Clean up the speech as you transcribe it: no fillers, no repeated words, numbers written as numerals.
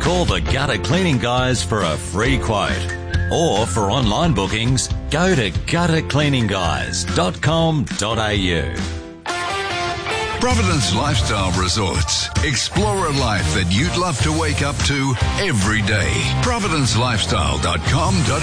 Call the Gutter Cleaning Guys for a free quote. Or for online bookings, go to guttercleaningguys.com.au. Providence Lifestyle Resorts. Explore a life that you'd love to wake up to every day. providencelifestyle.com.au